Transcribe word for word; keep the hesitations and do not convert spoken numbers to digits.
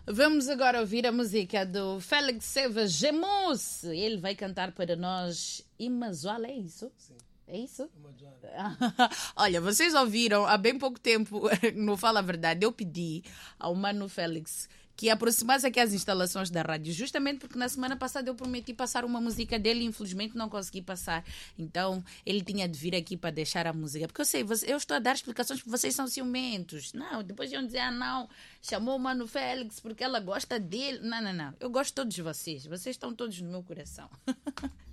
Vamos agora ouvir a música do Félix Seva Gemus. Ele vai cantar para nós Imazuala, é isso? Sim. É isso? Imazuala. Olha, vocês ouviram há bem pouco tempo, não fala a verdade, eu pedi ao Mano Félix que aproximasse aqui as instalações da rádio, justamente porque na semana passada eu prometi passar uma música dele e infelizmente não consegui passar. Então ele tinha de vir aqui para deixar a música, porque eu sei, eu estou a dar explicações porque vocês são ciumentos. Não, depois iam dizer, ah não, chamou o Mano Félix porque ela gosta dele. Não, não, não, eu gosto de todos vocês, vocês estão todos no meu coração.